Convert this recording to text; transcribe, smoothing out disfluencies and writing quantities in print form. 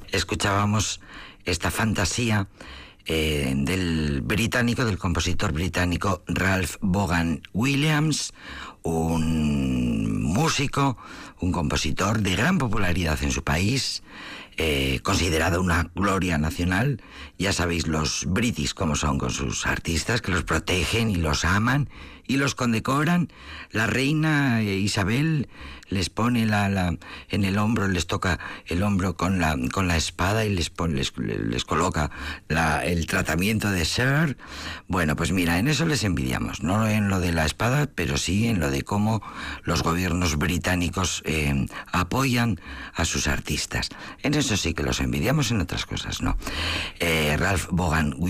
escuchábamos esta fantasía del compositor británico Ralph Vaughan Williams, un músico, un compositor de gran popularidad en su país, considerado una gloria nacional. Ya sabéis los british como son con sus artistas, que los protegen y los aman y los condecoran. La reina Isabel les pone en el hombro, les toca el hombro con la espada y les coloca el tratamiento de Sir. Bueno, pues mira, en eso les envidiamos, no en lo de la espada, pero sí en lo de cómo los gobiernos británicos apoyan a sus artistas. En eso sí que los envidiamos, en otras cosas no. Ralph Vaughan